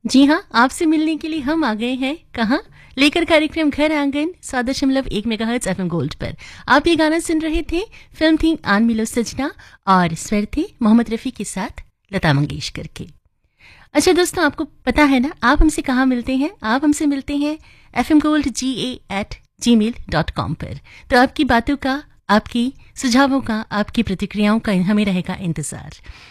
जी हाँ, आपसे मिलने के लिए हम आ गए हैं। कहाँ? लेकर कार्यक्रम घर आंगन 100.1 मेगाहर्ट्ज एफएम गोल्ड पर। आप ये गाना सुन रहे थे। फिल्म थी आन मिलो सजना और स्वर थे मोहम्मद रफ़ी के साथ लता मंगेशकर के। अच्छा दोस्तों, आपको पता है ना आप हमसे कहाँ मिलते हैं? आप हमसे मिलते हैं fmgoldga@gmail.com पर। तो आपकी बातों का, आपकी सुझावों का, आपकी प्रतिक्रियाओं का हमें रहेगा इंतजार।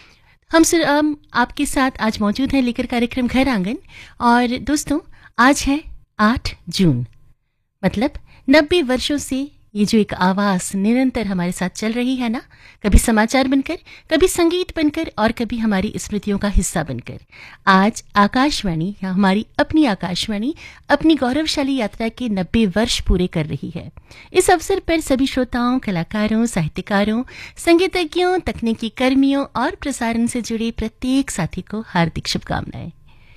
हम आपके साथ आज मौजूद हैं लेकर कार्यक्रम घर आंगन। और दोस्तों, आज है 8 जून, मतलब 90 वर्षों से ये जो एक आवाज़ निरंतर हमारे साथ चल रही है ना, कभी समाचार बनकर, कभी संगीत बनकर और कभी हमारी स्मृतियों का हिस्सा बनकर, आज आकाशवाणी या हमारी अपनी आकाशवाणी अपनी गौरवशाली यात्रा के 90 वर्ष पूरे कर रही है। इस अवसर पर सभी श्रोताओं, कलाकारों, साहित्यकारों, संगीतज्ञों, तकनीकी कर्मियों और प्रसारण से जुड़े प्रत्येक साथी को हार्दिक शुभकामनाएं।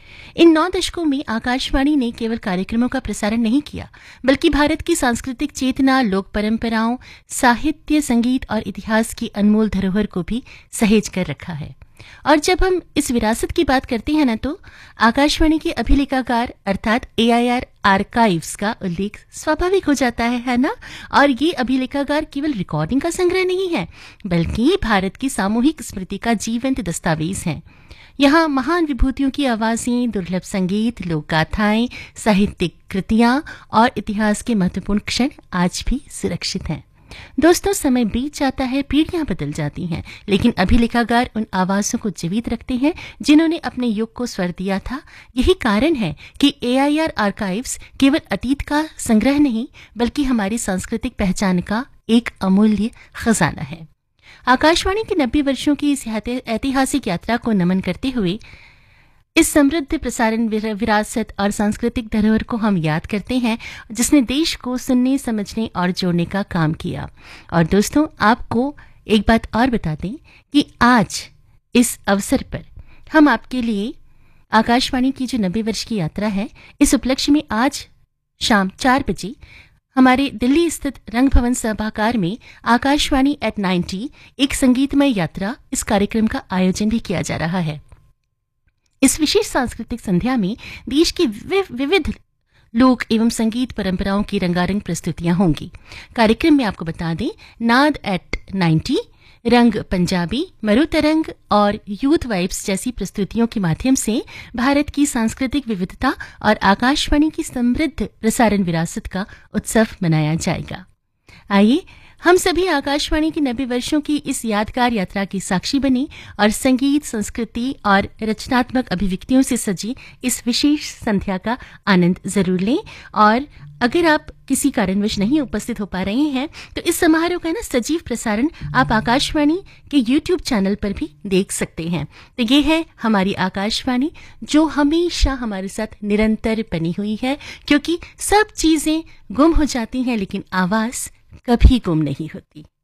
इन 9 दशकों में आकाशवाणी ने केवल कार्यक्रमों का प्रसारण नहीं किया, बल्कि भारत की सांस्कृतिक चेतना, लोक परंपराओं, साहित्य, संगीत और इतिहास की अनमोल धरोहर को भी सहेज कर रखा है। और जब हम इस विरासत की बात करते हैं ना, तो आकाशवाणी के अभिलेखागार अर्थात AIR आर्काइव्स का उल्लेख स्वाभाविक हो जाता है ना। और ये अभिलेखागार केवल रिकॉर्डिंग का संग्रह नहीं है, बल्कि भारत की सामूहिक स्मृति का जीवंत दस्तावेज है। यहाँ महान विभूतियों की आवाजें, दुर्लभ संगीत, लोक गाथाएं, साहित्यिक कृतियां और इतिहास के महत्वपूर्ण क्षण आज भी सुरक्षित हैं। दोस्तों, समय बीत जाता है, पीढ़ियां बदल जाती हैं, लेकिन अभिलेखागार उन आवाजों को जीवित रखते हैं जिन्होंने अपने युग को स्वर दिया था। यही कारण है कि AIR आर्काइव्स केवल अतीत का संग्रह नहीं, बल्कि हमारी सांस्कृतिक पहचान का एक अमूल्य खजाना है। आकाशवाणी के 90 वर्षों की इस ऐतिहासिक यात्रा को नमन करते हुए इस समृद्ध प्रसारण विरासत और सांस्कृतिक धरोहर को हम याद करते हैं, जिसने देश को सुनने, समझने और जोड़ने का काम किया। और दोस्तों, आपको एक बात और बता दें कि आज इस अवसर पर हम आपके लिए आकाशवाणी की जो 90 वर्ष की यात्रा है, इस उपलक्ष्य में आज शाम 4 बजे हमारे दिल्ली स्थित रंग भवन सभागार में आकाशवाणी एट 90 एक संगीतमय यात्रा, इस कार्यक्रम का आयोजन भी किया जा रहा है। इस विशेष सांस्कृतिक संध्या में देश की विविध लोक एवं संगीत परंपराओं की रंगारंग प्रस्तुतियां होंगी। कार्यक्रम में आपको बता दें, नाद एट 90, रंग पंजाबी, मरुतरंग और यूथ वाइब्स जैसी प्रस्तुतियों के माध्यम से भारत की सांस्कृतिक विविधता और आकाशवाणी की समृद्ध प्रसारण विरासत का उत्सव मनाया जाएगा। आइए हम सभी आकाशवाणी की 90 वर्षों की इस यादगार यात्रा की साक्षी बने और संगीत, संस्कृति और रचनात्मक अभिव्यक्तियों से सजी इस विशेष संध्या का आनंद जरूर लें। और अगर आप किसी कारणवश नहीं उपस्थित हो पा रहे हैं, तो इस समारोह का सजीव प्रसारण आप आकाशवाणी के YouTube चैनल पर भी देख सकते हैं। तो ये है हमारी आकाशवाणी, जो हमेशा हमारे साथ निरंतर बनी हुई है, क्योंकि सब चीजें गुम हो जाती हैं लेकिन आवाज कभी गुम नहीं होती।